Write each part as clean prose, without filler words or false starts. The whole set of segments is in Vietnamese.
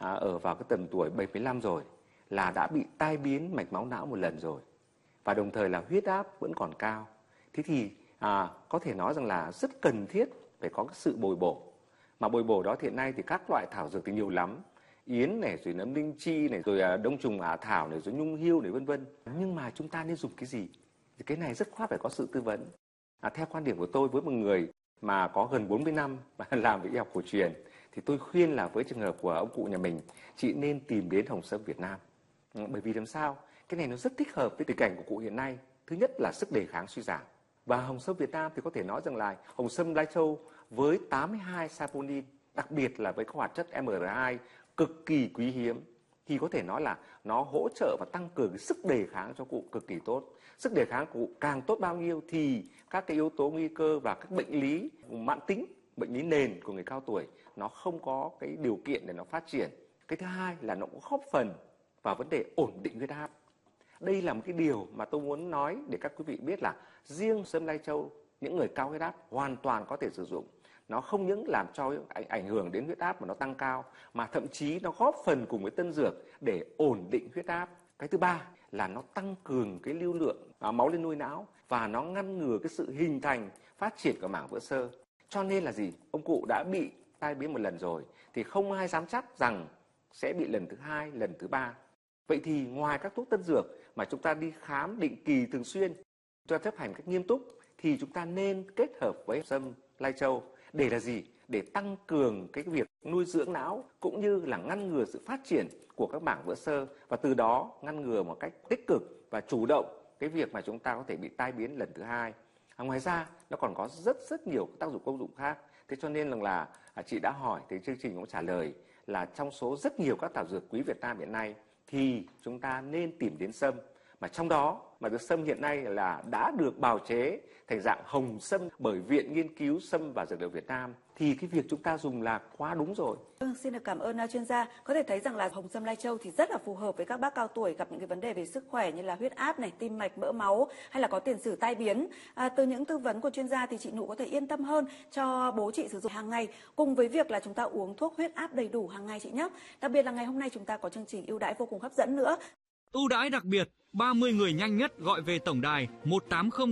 ở vào cái tầm tuổi 75 rồi là đã bị tai biến mạch máu não một lần rồi, và đồng thời là huyết áp vẫn còn cao. Thế thì có thể nói rằng là rất cần thiết phải có cái sự bồi bổ. Mà bồi bổ đó hiện nay thì các loại thảo dược thì nhiều lắm, yến này, rồi nấm linh chi này, rồi đông trùng hạ thảo này, rồi nhung hươu này, vân vân. Nhưng mà chúng ta nên dùng cái gì? Thì cái này rất khoát phải có sự tư vấn. Theo quan điểm của tôi, với một người mà có gần 40 năm làm với y học cổ truyền, thì tôi khuyên là với trường hợp của ông cụ nhà mình, chị nên tìm đến hồng sâm Việt Nam. Bởi vì làm sao? Cái này nó rất thích hợp với tình cảnh của cụ hiện nay. Thứ nhất là sức đề kháng suy giảm. Và hồng sâm Việt Nam thì có thể nói rằng là hồng sâm Lai Châu với 82 saponin, đặc biệt là với các hoạt chất MR2 cực kỳ quý hiếm, thì có thể nói là nó hỗ trợ và tăng cường cái sức đề kháng cho cụ cực kỳ tốt. Sức đề kháng của cụ càng tốt bao nhiêu thì các cái yếu tố nguy cơ và các bệnh lý mãn tính, bệnh lý nền của người cao tuổi nó không có cái điều kiện để nó phát triển. Cái thứ hai là nó cũng góp phần vào vấn đề ổn định huyết áp. Đây là một cái điều mà tôi muốn nói để các quý vị biết là riêng sâm Lai Châu, những người cao huyết áp hoàn toàn có thể sử dụng. Nó không những làm cho ảnh hưởng đến huyết áp mà nó tăng cao, mà thậm chí nó góp phần cùng với tân dược để ổn định huyết áp. Cái thứ ba là nó tăng cường cái lưu lượng máu lên nuôi não và nó ngăn ngừa cái sự hình thành, phát triển của mảng vữa xơ. Cho nên là gì? Ông cụ đã bị tai biến một lần rồi thì không ai dám chắc rằng sẽ bị lần thứ hai, lần thứ ba. Vậy thì ngoài các thuốc tân dược mà chúng ta đi khám định kỳ thường xuyên, chúng ta chấp hành cách nghiêm túc, thì chúng ta nên kết hợp với sâm Lai Châu để là gì? Để tăng cường cái việc nuôi dưỡng não cũng như là ngăn ngừa sự phát triển của các mảng vữa xơ, và từ đó ngăn ngừa một cách tích cực và chủ động cái việc mà chúng ta có thể bị tai biến lần thứ hai. Ngoài ra nó còn có rất nhiều tác dụng công dụng khác. Thế cho nên là chị đã hỏi thì chương trình cũng trả lời là trong số rất nhiều các thảo dược quý Việt Nam hiện nay thì chúng ta nên tìm đến sâm. Mà trong đó mà được sâm hiện nay là đã được bào chế thành dạng hồng sâm bởi Viện Nghiên cứu Sâm và Dược liệu Việt Nam, thì cái việc chúng ta dùng là quá đúng rồi. Xin được cảm ơn chuyên gia. Có thể thấy rằng là hồng sâm Lai Châu thì rất là phù hợp với các bác cao tuổi gặp những cái vấn đề về sức khỏe như là huyết áp này, tim mạch, mỡ máu hay là có tiền sử tai biến. Từ những tư vấn của chuyên gia thì chị Nụ có thể yên tâm hơn cho bố chị sử dụng hàng ngày, cùng với việc là chúng ta uống thuốc huyết áp đầy đủ hàng ngày chị nhé. Đặc biệt là ngày hôm nay chúng ta có chương trình ưu đãi vô cùng hấp dẫn nữa. Ưu đãi đặc biệt, 30 người nhanh nhất gọi về tổng đài 1800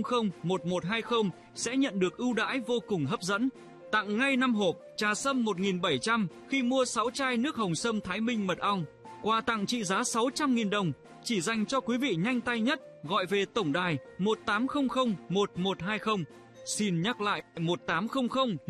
1120 sẽ nhận được ưu đãi vô cùng hấp dẫn. Tặng ngay 5 hộp trà sâm 1.700 khi mua 6 chai nước hồng sâm Thái Minh mật ong. Quà tặng trị giá 600.000 đồng chỉ dành cho quý vị nhanh tay nhất gọi về tổng đài 1800 1120. Xin nhắc lại 1800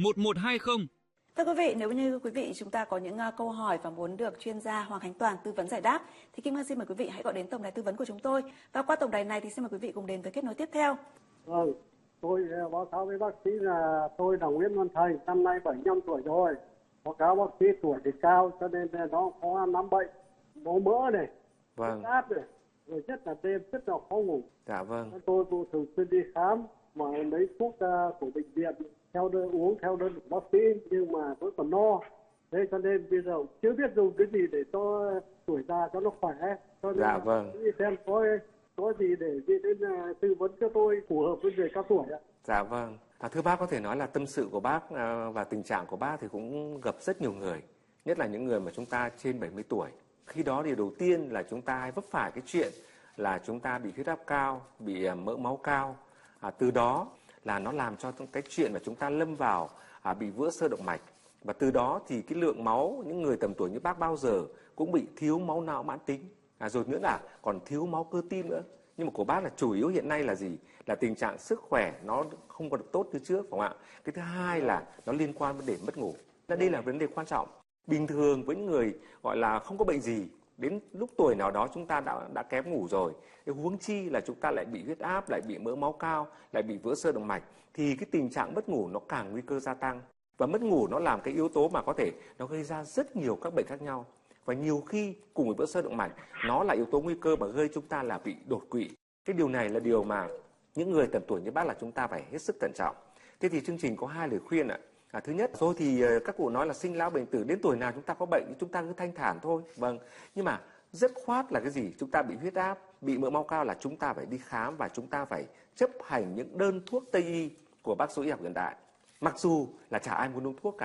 1120. Thưa quý vị, nếu như quý vị chúng ta có những câu hỏi và muốn được chuyên gia Hoàng Khánh Toàn tư vấn giải đáp thì Kim Ngân xin mời quý vị hãy gọi đến tổng đài tư vấn của chúng tôi. Và qua tổng đài này thì xin mời quý vị cùng đến với kết nối tiếp theo. Vâng, tôi báo cáo với bác sĩ là tôi là Nguyễn Văn Thành, năm nay 75 tuổi rồi. Báo cáo bác sĩ tuổi thì cao cho nên nó có 5 bệnh, máu mỡ này, huyết áp này, rồi nhất là đêm rất là khó ngủ. Dạ vâng. Tôi cũng thường xuyên đi khám mà lấy thuốc của bệnh viện uống theo đơn của bác sĩ, nhưng mà tôi còn no. Thế cho nên bây giờ chưa biết dùng cái gì để cho tuổi già cho nó khỏe. Cho nên dạ vâng. Xem có gì để đi đến tư vấn cho tôi phù hợp với người cao tuổi ạ. Dạ vâng. Thưa bác, có thể nói là tâm sự của bác và tình trạng của bác thì cũng gặp rất nhiều người, nhất là những người mà chúng ta trên 70 tuổi. Khi đó thì đầu tiên là chúng ta hay vấp phải cái chuyện là chúng ta bị huyết áp cao, bị mỡ máu cao. Từ đó là nó làm cho cái chuyện mà chúng ta lâm vào bị vữa xơ động mạch, và từ đó thì cái lượng máu những người tầm tuổi như bác bao giờ cũng bị thiếu máu não mãn tính, rồi nữa là còn thiếu máu cơ tim nữa. Nhưng mà của bác là chủ yếu hiện nay là gì? Là tình trạng sức khỏe nó không còn được tốt như trước, phải không ạ? Cái thứ hai là nó liên quan vấn đề mất ngủ. Đây là vấn đề quan trọng. Bình thường với những người gọi là không có bệnh gì, đến lúc tuổi nào đó chúng ta đã kém ngủ rồi, cái huống chi là chúng ta lại bị huyết áp, lại bị mỡ máu cao, lại bị vữa xơ động mạch, thì cái tình trạng mất ngủ nó càng nguy cơ gia tăng. Và mất ngủ nó làm cái yếu tố mà có thể nó gây ra rất nhiều các bệnh khác nhau. Và nhiều khi cùng với vữa xơ động mạch, nó là yếu tố nguy cơ mà gây chúng ta là bị đột quỵ. Cái điều này là điều mà những người tầm tuổi như bác là chúng ta phải hết sức cẩn trọng. Thế thì chương trình có 2 lời khuyên ạ. Thứ nhất, thôi thì các cụ nói là sinh lão bệnh tử, đến tuổi nào chúng ta có bệnh chúng ta cứ thanh thản thôi. Vâng, nhưng mà dứt khoát là cái gì? Chúng ta bị huyết áp, bị mỡ máu cao là chúng ta phải đi khám và chúng ta phải chấp hành những đơn thuốc Tây y của bác sĩ y học hiện đại. Mặc dù là chả ai muốn uống thuốc cả,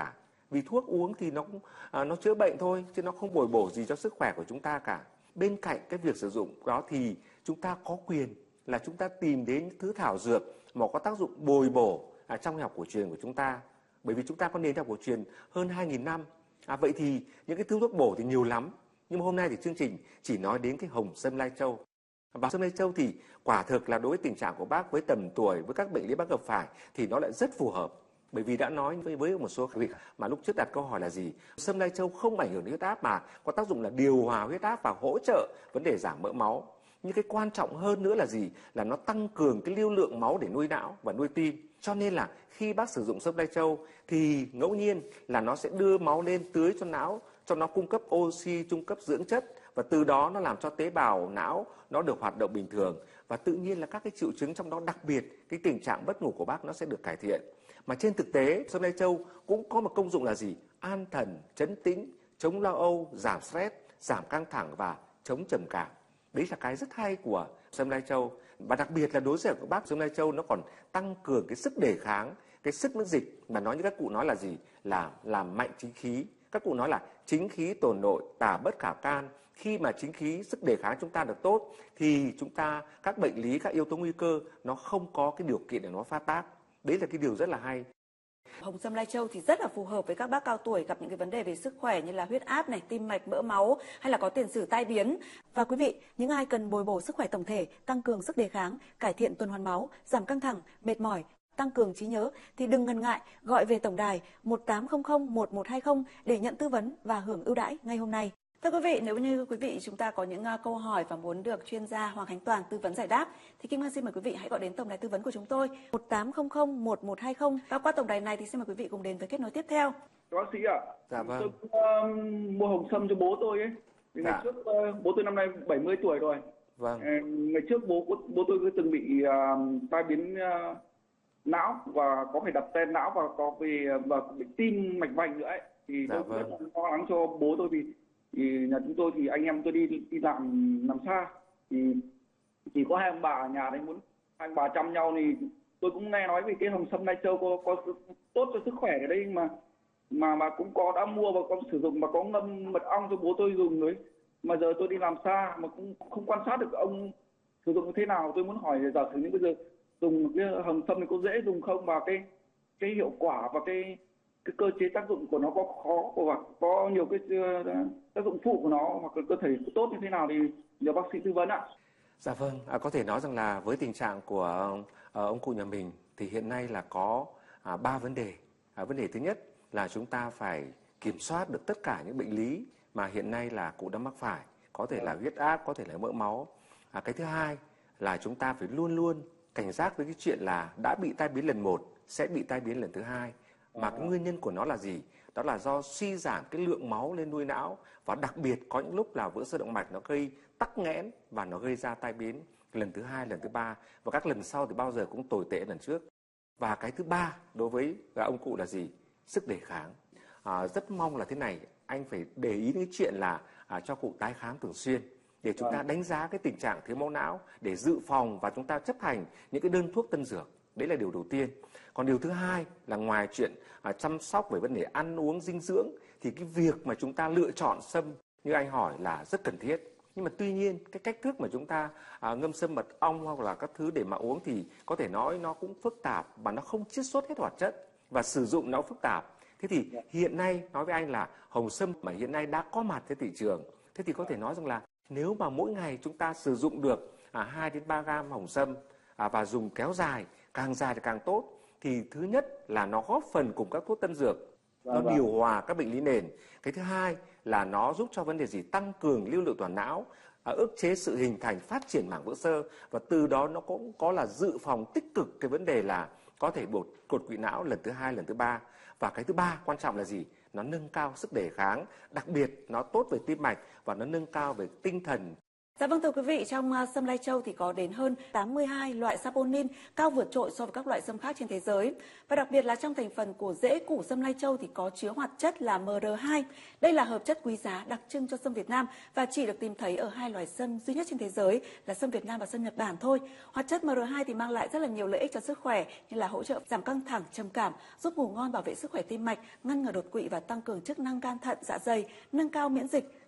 Vì thuốc uống thì nó chữa bệnh thôi, chứ nó không bồi bổ gì cho sức khỏe của chúng ta cả. Bên cạnh cái việc sử dụng đó thì chúng ta có quyền là chúng ta tìm đến những thứ thảo dược mà có tác dụng bồi bổ trong y học cổ truyền của chúng ta. Bởi vì chúng ta có nền y học cổ truyền hơn 2.000 năm. Vậy thì những cái thứ thuốc bổ thì nhiều lắm. Nhưng mà hôm nay thì chương trình chỉ nói đến cái hồng sâm lai châu. Và sâm lai châu thì quả thực là đối với tình trạng của bác, với tầm tuổi, với các bệnh lý bác gặp phải thì nó lại rất phù hợp. Bởi vì đã nói với một số vị mà lúc trước đặt câu hỏi là gì? Sâm lai châu không ảnh hưởng đến huyết áp mà có tác dụng là điều hòa huyết áp và hỗ trợ vấn đề giảm mỡ máu. Nhưng cái quan trọng hơn nữa là gì? Là nó tăng cường cái lưu lượng máu để nuôi não và nuôi tim. Cho nên là khi bác sử dụng sâm lai châu thì ngẫu nhiên là nó sẽ đưa máu lên tưới cho não, cho nó cung cấp oxy, cung cấp dưỡng chất, và từ đó nó làm cho tế bào não nó được hoạt động bình thường, và tự nhiên là các cái triệu chứng trong đó, đặc biệt cái tình trạng mất ngủ của bác nó sẽ được cải thiện. Mà trên thực tế sâm lai châu cũng có một công dụng là gì? An thần, trấn tĩnh, chống lo âu, giảm stress, giảm căng thẳng và chống trầm cảm. Đấy là cái rất hay của sâm lai châu. Và đặc biệt là đối với của bác, sâm lai châu nó còn tăng cường cái sức đề kháng, cái sức miễn dịch, mà nói như các cụ nói là gì? Là làm mạnh chính khí. Các cụ nói là chính khí tồn nội, tà bất khả can. Khi mà chính khí, sức đề kháng chúng ta được tốt thì chúng ta, các bệnh lý, các yếu tố nguy cơ nó không có cái điều kiện để nó phát tác. Đấy là cái điều rất là hay. Hồng sâm lai châu thì rất là phù hợp với các bác cao tuổi gặp những cái vấn đề về sức khỏe như là huyết áp này, tim mạch, mỡ máu hay là có tiền sử tai biến. Và quý vị, những ai cần bồi bổ sức khỏe tổng thể, tăng cường sức đề kháng, cải thiện tuần hoàn máu, giảm căng thẳng, mệt mỏi, tăng cường trí nhớ thì đừng ngần ngại gọi về tổng đài 1800 1120 để nhận tư vấn và hưởng ưu đãi ngay hôm nay. Thưa quý vị, nếu như quý vị chúng ta có những câu hỏi và muốn được chuyên gia Hoàng Khánh Toàn tư vấn giải đáp thì Kim Ngân xin mời quý vị hãy gọi đến tổng đài tư vấn của chúng tôi 1800 1120. Và qua tổng đài này thì xin mời quý vị cùng đến với kết nối tiếp theo. Bác sĩ ạ, Dạ vâng. tôi mua hồng sâm cho bố tôi ấy. Thì ngày trước bố tôi năm nay 70 tuổi rồi. Vâng. Ngày trước bố tôi cứ từng bị tai biến não và có phải đặt stent não và có bị tim mạch vành nữa ấy. Thì tôi rất là lo lắng cho bố tôi vì nhà chúng tôi thì anh em tôi đi làm xa thì chỉ có hai ông bà ở nhà đấy, muốn hai ông bà chăm nhau thì tôi cũng nghe nói về cái hồng sâm lai châu có tốt cho sức khỏe ở đây mà cũng đã mua và có sử dụng, mà có ngâm mật ong cho bố tôi dùng đấy. Mà giờ tôi đi làm xa mà cũng không quan sát được ông sử dụng như thế nào. Tôi muốn hỏi giả sử như bây giờ dùng cái hồng sâm này có dễ dùng không, và cái hiệu quả và cái cơ chế tác dụng của nó có khó và có nhiều cái tác dụng phụ của nó hoặc là cơ thể tốt như thế nào thì nhờ bác sĩ tư vấn ạ. Dạ vâng, có thể nói rằng là với tình trạng của ông cụ nhà mình thì hiện nay là có 3 vấn đề. Vấn đề thứ nhất là chúng ta phải kiểm soát được tất cả những bệnh lý mà hiện nay là cụ đã mắc phải, có thể là huyết áp, có thể là mỡ máu. Cái thứ hai là chúng ta phải luôn luôn cảnh giác với cái chuyện là đã bị tai biến lần 1 sẽ bị tai biến lần thứ hai. Mà cái nguyên nhân của nó là gì? Đó là do suy giảm cái lượng máu lên nuôi não, và đặc biệt có những lúc là vữa sơ động mạch nó gây tắc nghẽn và nó gây ra tai biến lần thứ hai, lần thứ ba, và các lần sau thì bao giờ cũng tồi tệ lần trước. Và cái thứ ba đối với ông cụ là gì? Sức đề kháng. Rất mong là thế này, anh phải để ý đến cái chuyện là cho cụ tái khám thường xuyên để chúng ta đánh giá cái tình trạng thiếu máu não để dự phòng và chúng ta chấp hành những cái đơn thuốc tân dược. Đấy là điều đầu tiên. Còn điều thứ hai là ngoài chuyện chăm sóc về vấn đề ăn uống dinh dưỡng thì cái việc mà chúng ta lựa chọn sâm như anh hỏi là rất cần thiết. Nhưng mà tuy nhiên cái cách thức mà chúng ta ngâm sâm mật ong hoặc là các thứ để mà uống thì có thể nói nó cũng phức tạp và nó không chiết xuất hết hoạt chất và sử dụng nó phức tạp. Thế thì hiện nay nói với anh là hồng sâm mà hiện nay đã có mặt trên thị trường. Thế thì có thể nói rằng là nếu mà mỗi ngày chúng ta sử dụng được 2 đến 3 gam hồng sâm và dùng kéo dài, càng dài thì càng tốt, thì thứ nhất là nó góp phần cùng các thuốc tân dược, nó điều hòa các bệnh lý nền. Cái thứ hai là nó giúp cho vấn đề gì? Tăng cường lưu lượng toàn não, ức chế sự hình thành phát triển mảng vữa sơ, và từ đó nó cũng có là dự phòng tích cực cái vấn đề là có thể đột quỵ não lần thứ hai, lần thứ ba. Và cái thứ ba quan trọng là gì? Nó nâng cao sức đề kháng, đặc biệt nó tốt về tim mạch và nó nâng cao về tinh thần. Dạ vâng, thưa quý vị, trong sâm lai châu thì có đến hơn 82 loại saponin cao vượt trội so với các loại sâm khác trên thế giới. Và đặc biệt là trong thành phần của rễ củ sâm lai châu thì có chứa hoạt chất là MR2. Đây là hợp chất quý giá đặc trưng cho sâm Việt Nam và chỉ được tìm thấy ở 2 loài sâm duy nhất trên thế giới là sâm Việt Nam và sâm Nhật Bản thôi. Hoạt chất MR2 thì mang lại rất là nhiều lợi ích cho sức khỏe như là hỗ trợ giảm căng thẳng, trầm cảm, giúp ngủ ngon, bảo vệ sức khỏe tim mạch, ngăn ngừa đột quỵ và tăng cường chức năng gan thận, dạ dày, nâng cao miễn dịch,